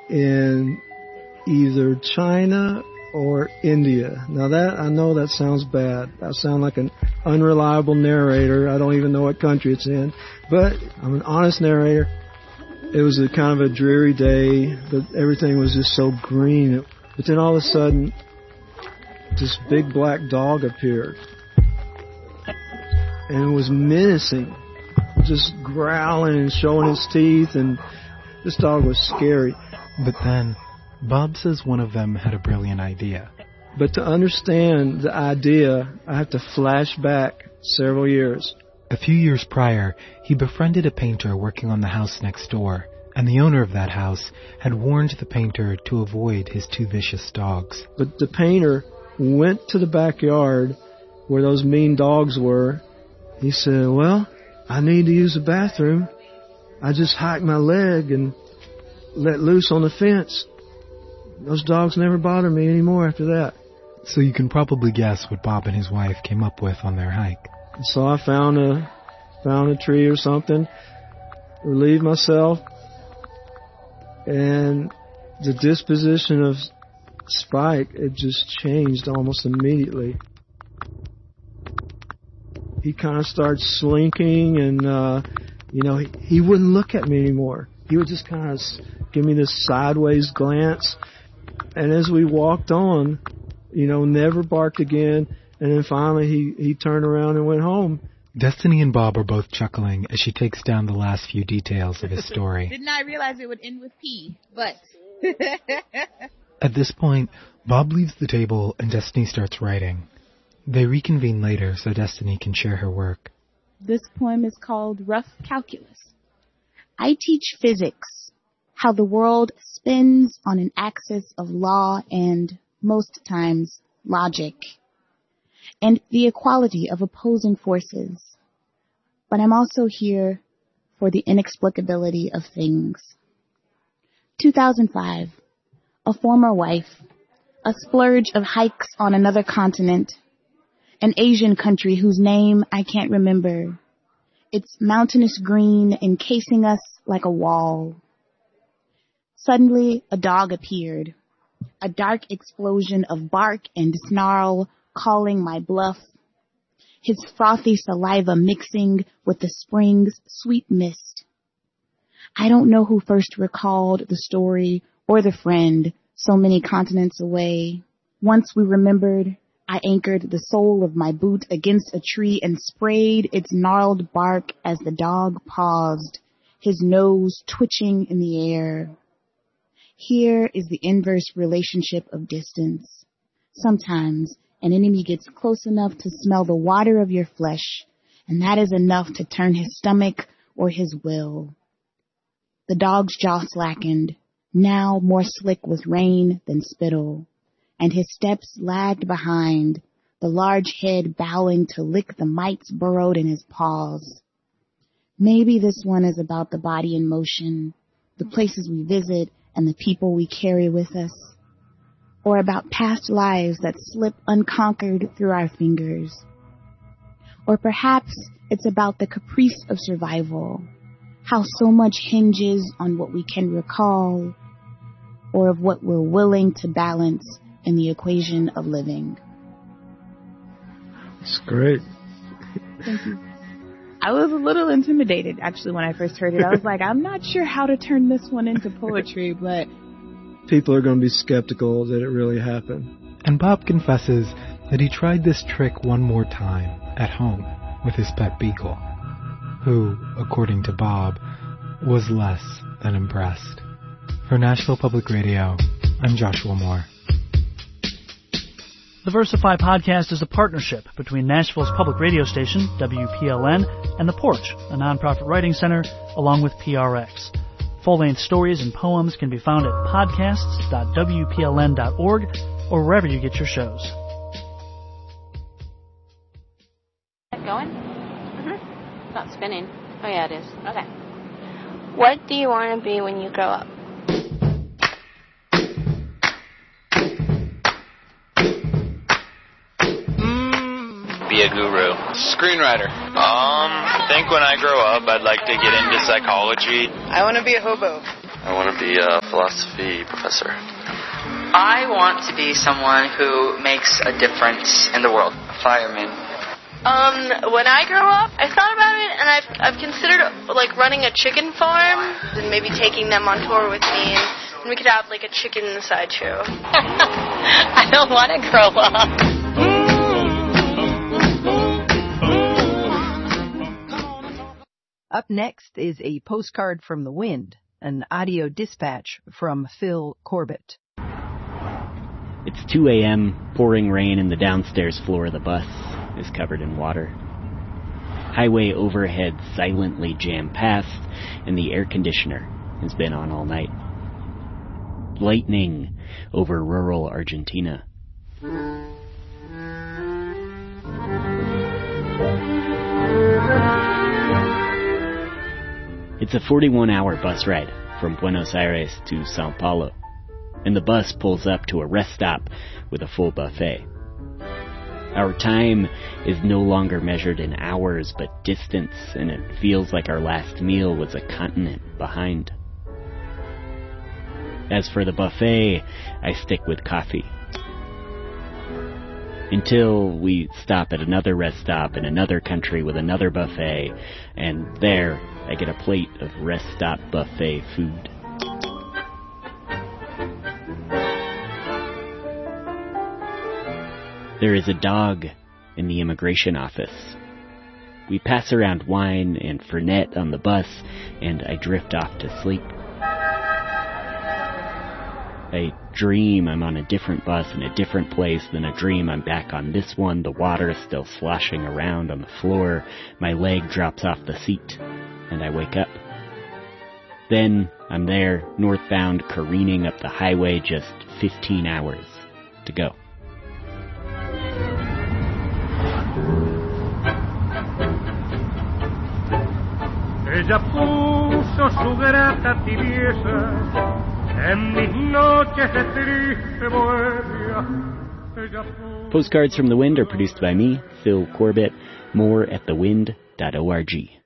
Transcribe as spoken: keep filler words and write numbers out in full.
in either China or India. Now that, I know that sounds bad. I sound like an unreliable narrator. I don't even know what country it's in. But I'm an honest narrator. It was a kind of a dreary day, but everything was just so green. But then all of a sudden, this big black dog appeared. And it was menacing. Just growling and showing his teeth, and this dog was scary. But then, Bob says one of them had a brilliant idea. But to understand the idea, I have to flash back several years. A few years prior, he befriended a painter working on the house next door, and the owner of that house had warned the painter to avoid his two vicious dogs. But the painter went to the backyard where those mean dogs were. He said, well, I need to use the bathroom. I just hiked my leg and let loose on the fence. Those dogs never bother me anymore after that. So you can probably guess what Bob and his wife came up with on their hike. So I found a found a tree or something, relieved myself, and the disposition of Spike, it just changed almost immediately. He kind of started slinking, and uh, you know, he, he wouldn't look at me anymore. He would just kind of give me this sideways glance, and as we walked on, you know, never barked again. And then finally he, he turned around and went home. Destiny and Bob are both chuckling as she takes down the last few details of his story. Did not realize it would end with P, but... At this point, Bob leaves the table and Destiny starts writing. They reconvene later so Destiny can share her work. This poem is called Rough Calculus. I teach physics, how the world spins on an axis of law and, most times, logic, and the equality of opposing forces. But I'm also here for the inexplicability of things. two thousand five, a former wife, a splurge of hikes on another continent, an Asian country whose name I can't remember, its mountainous green encasing us like a wall. Suddenly, a dog appeared, a dark explosion of bark and snarl calling my bluff, his frothy saliva mixing with the spring's sweet mist. I don't know who first recalled the story or the friend so many continents away. Once we remembered, I anchored the sole of my boot against a tree and sprayed its gnarled bark as the dog paused, his nose twitching in the air. Here is the inverse relationship of distance. Sometimes an enemy gets close enough to smell the water of your flesh, and that is enough to turn his stomach or his will. The dog's jaw slackened, now more slick with rain than spittle, and his steps lagged behind, the large head bowing to lick the mites burrowed in his paws. Maybe this one is about the body in motion, the places we visit, and the people we carry with us, or about past lives that slip unconquered through our fingers. Or perhaps it's about the caprice of survival, how so much hinges on what we can recall, or of what we're willing to balance in the equation of living. It's great. Thank you. I was a little intimidated, actually, when I first heard it. I was like, I'm not sure how to turn this one into poetry, but... People are going to be skeptical that it really happened. And Bob confesses that he tried this trick one more time at home with his pet beagle, who, according to Bob, was less than impressed. For Nashville Public Radio, I'm Joshua Moore. The Versify podcast is a partnership between Nashville's public radio station, W P L N, and The Porch, a nonprofit writing center, along with P R X. Full-length stories and poems can be found at podcasts dot w p l n dot org or wherever you get your shows. Going? Mm-hmm. It's not spinning. Oh, yeah, it is. Okay. What do you want to be when you grow up? Be a guru. Screenwriter. Um, I think when I grow up, I'd like to get into psychology. I want to be a hobo. I want to be a philosophy professor. I want to be someone who makes a difference in the world. A fireman. Um, when I grow up, I thought about it, and I've I've considered like running a chicken farm and maybe taking them on tour with me, and, and we could have like a chicken sideshow. I don't want to grow up. Up next is a postcard from the wind, an audio dispatch from Phil Corbett. It's two a.m., pouring rain, and the downstairs floor of the bus is covered in water. Highway overhead silently jammed past, and the air conditioner has been on all night. Lightning over rural Argentina. It's a forty-one hour bus ride from Buenos Aires to Sao Paulo, and the bus pulls up to a rest stop with a full buffet. Our time is no longer measured in hours but distance, and it feels like our last meal was a continent behind. As for the buffet, I stick with coffee. Until we stop at another rest stop in another country with another buffet, and there I get a plate of rest stop buffet food. There is a dog in the immigration office. We pass around wine and Fernet on the bus, and I drift off to sleep. I dream I'm on a different bus in a different place, then I dream I'm back on this one. The water is still sloshing around on the floor. My leg drops off the seat, and I wake up. Then I'm there, northbound, careening up the highway, just fifteen hours to go. Ella puso su grata tibieza en mis noches de triste bohemia. Postcards from the Wind are produced by me, Phil Corbett. More at the wind dot org.